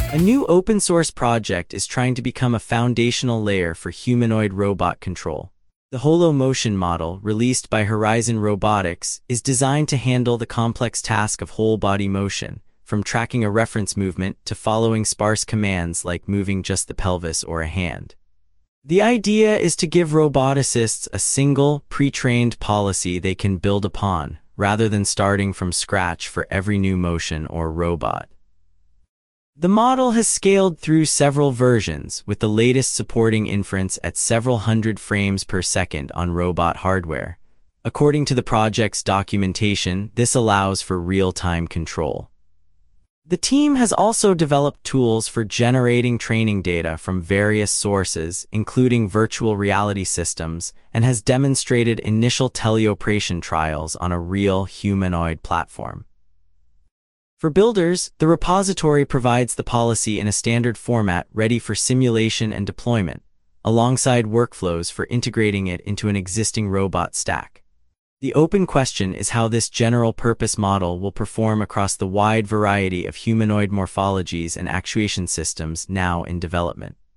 A new open-source project is trying to become a foundational layer for humanoid robot control. The HoloMotion model, released by Horizon Robotics, is designed to handle the complex task of whole-body motion, from tracking a reference movement to following sparse commands like moving just the pelvis or a hand. The idea is to give roboticists a single, pre-trained policy they can build upon, rather than starting from scratch for every new motion or robot. The model has scaled through several versions, with the latest supporting inference at several hundred frames per second on robot hardware. According to the project's documentation, this allows for real-time control. The team has also developed tools for generating training data from various sources, including virtual reality systems, and has demonstrated initial teleoperation trials on a real humanoid platform. For builders, the repository provides the policy in a standard format ready for simulation and deployment, alongside workflows for integrating it into an existing robot stack. The open question is how this general-purpose model will perform across the wide variety of humanoid morphologies and actuation systems now in development.